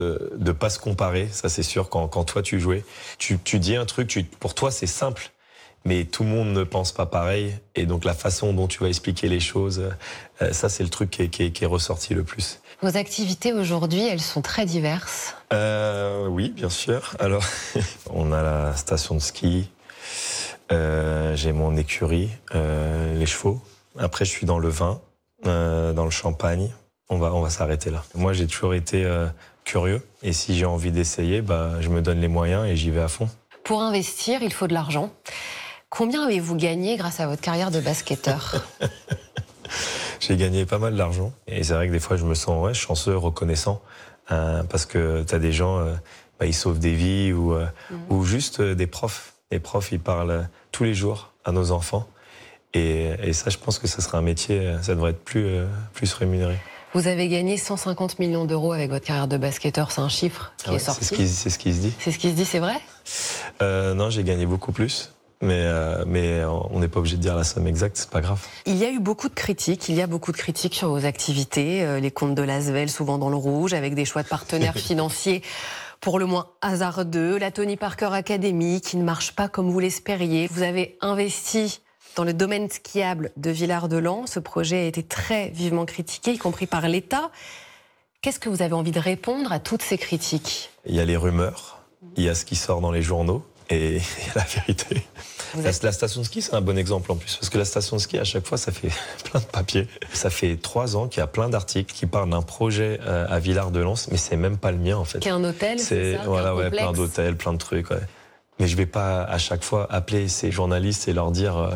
de pas se comparer, ça c'est sûr, quand toi tu jouais. Tu dis un truc, pour toi c'est simple, mais tout le monde ne pense pas pareil. Et donc la façon dont tu vas expliquer les choses, ça c'est le truc qui est ressorti le plus. Vos activités aujourd'hui, elles sont très diverses. Oui, bien sûr. Alors, on a la station de ski, j'ai mon écurie, les chevaux. Après, je suis dans le vin, dans le champagne. On va s'arrêter là. Moi, j'ai toujours été curieux. Et si j'ai envie d'essayer, je me donne les moyens et j'y vais à fond. Pour investir, il faut de l'argent. Combien avez-vous gagné grâce à votre carrière de basketteur ? J'ai gagné pas mal d'argent. Et c'est vrai que des fois, je me sens chanceux, reconnaissant. Parce que tu as des gens, ils sauvent des vies ou juste des profs. Les profs, ils parlent tous les jours à nos enfants. Et ça, je pense que ça serait un métier, ça devrait être plus rémunéré. Vous avez gagné 150 millions d'euros avec votre carrière de basketteur, c'est un chiffre qui est sorti. C'est ce qui se dit. C'est ce qui se dit, c'est vrai ? Non, j'ai gagné beaucoup plus. Mais on n'est pas obligé de dire la somme exacte, c'est pas grave. Il y a eu beaucoup de critiques, sur vos activités, les comptes de l'Asvel souvent dans le rouge, avec des choix de partenaires financiers pour le moins hasardeux, la Tony Parker Academy qui ne marche pas comme vous l'espériez. Vous avez investi dans le domaine skiable de Villard-de-Lans. Ce projet a été très vivement critiqué, y compris par l'État. Qu'est-ce que vous avez envie de répondre à toutes ces critiques ? Il y a les rumeurs, il y a ce qui sort dans les journaux. Et il y a la vérité. La station de ski, c'est un bon exemple en plus. Parce que la station de ski, à chaque fois, ça fait plein de papiers. Ça fait 3 ans qu'il y a plein d'articles qui parlent d'un projet à Villard-de-Lans, mais c'est même pas le mien en fait. Qui est un hôtel, c'est ça ? Voilà, plein d'hôtels, plein de trucs. Ouais. Mais je vais pas à chaque fois appeler ces journalistes et leur dire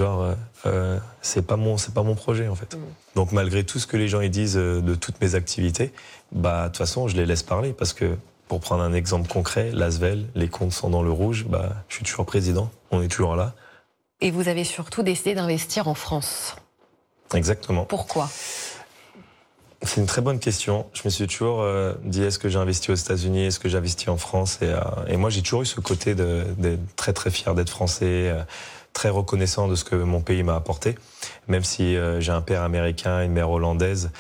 c'est pas mon projet en fait. Donc malgré tout ce que les gens ils disent de toutes mes activités, de toute façon, je les laisse parler parce que. Pour prendre un exemple concret, l'Asvel, les comptes sont dans le rouge, je suis toujours président, on est toujours là. Et vous avez surtout décidé d'investir en France. Exactement. Pourquoi ? C'est une très bonne question. Je me suis toujours dit, est-ce que j'ai investi aux États-Unis, est-ce que j'ai investi en France ? Et moi, j'ai toujours eu ce côté d'être très très fier d'être français, très reconnaissant de ce que mon pays m'a apporté. Même si j'ai un père américain, une mère hollandaise,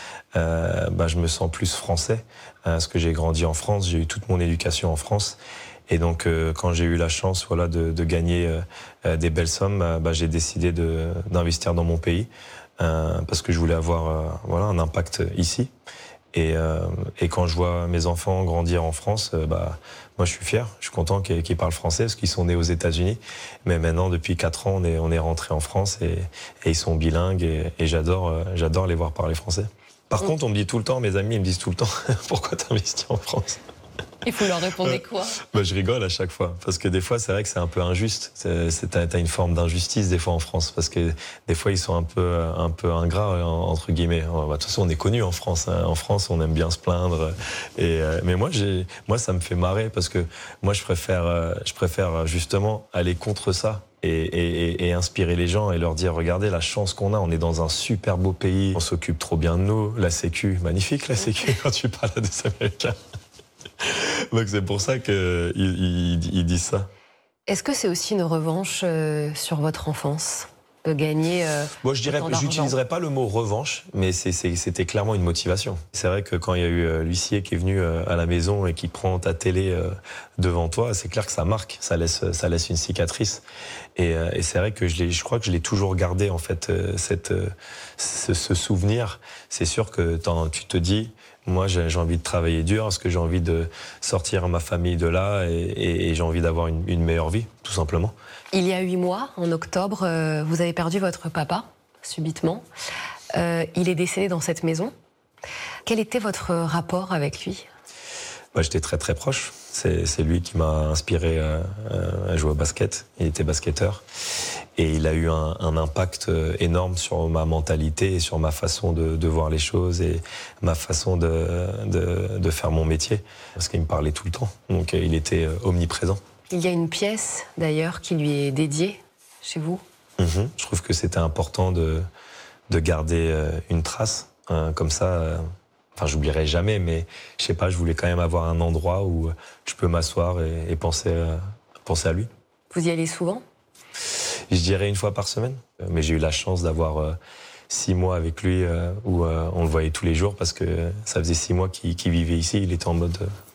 je me sens plus français. Parce que j'ai grandi en France, j'ai eu toute mon éducation en France. Et donc, quand j'ai eu la chance de gagner des belles sommes, j'ai décidé d'investir dans mon pays. Parce que je voulais avoir un impact ici. Et quand je vois mes enfants grandir en France, moi je suis fier, je suis content qu'ils parlent français parce qu'ils sont nés aux États-Unis. Mais maintenant, depuis 4 ans, on est rentré en France et ils sont bilingues et j'adore les voir parler français. Par contre, on me dit tout le temps, mes amis ils me disent tout le temps, pourquoi t'investis en France ? Et vous leur répondez quoi ? Je rigole à chaque fois, parce que des fois, c'est vrai que c'est un peu injuste. T'as une forme d'injustice des fois en France, parce que des fois, ils sont un peu ingrats, entre guillemets. De toute façon, on est connus en France. Hein. En France, on aime bien se plaindre. Mais moi, ça me fait marrer, parce que moi, je préfère justement aller contre ça. Et inspirer les gens et leur dire, regardez la chance qu'on a, on est dans un super beau pays, on s'occupe trop bien de nous, la Sécu, magnifique la Sécu quand tu parles à des Américains. Donc c'est pour ça qu'ils disent ça. Est-ce que c'est aussi une revanche sur votre enfance de gagner Moi, j'utiliserais pas le mot revanche, mais c'était clairement une motivation. C'est vrai que quand il y a eu l'huissier qui est venu à la maison et qui prend ta télé devant toi, c'est clair que ça marque, ça laisse une cicatrice. Et c'est vrai que je crois que je l'ai toujours gardé en fait ce souvenir. C'est sûr que tu te dis. Moi, j'ai envie de travailler dur parce que j'ai envie de sortir ma famille de là et j'ai envie d'avoir une meilleure vie, tout simplement. Il y a 8 mois, en octobre, vous avez perdu votre papa, subitement. Il est décédé dans cette maison. Quel était votre rapport avec lui ? J'étais très très proche. C'est lui qui m'a inspiré à jouer au basket. Il était basketteur. Et il a eu un impact énorme sur ma mentalité et sur ma façon de voir les choses et ma façon de faire mon métier. Parce qu'il me parlait tout le temps. Donc il était omniprésent. Il y a une pièce d'ailleurs qui lui est dédiée chez vous. Je trouve que c'était important de garder une trace. Comme ça... j'oublierai jamais, mais je sais pas, je voulais quand même avoir un endroit où je peux m'asseoir et penser à lui. Vous y allez souvent ? Je dirais 1 fois par semaine. Mais j'ai eu la chance d'avoir 6 mois avec lui où on le voyait tous les jours parce que ça faisait 6 mois qu'il vivait ici. Il était en mode